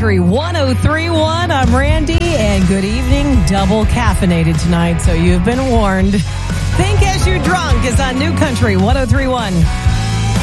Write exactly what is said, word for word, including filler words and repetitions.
Country one oh three point one. I'm Randy, and good evening. Double caffeinated tonight, so you've been warned. Think as you're drunk is on New Country one oh three point one.